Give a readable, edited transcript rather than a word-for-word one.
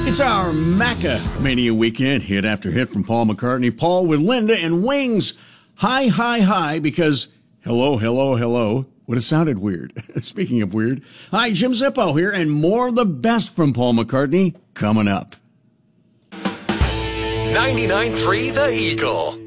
It's our Macca Mania weekend, hit after hit from Paul McCartney. Paul with Linda and Wings. Hi, hi, hi, because hello, hello, hello. Would have sounded weird. Speaking of weird. Hi, Jim Zippo here, and more of the best from Paul McCartney coming up. 99.3 The Eagle.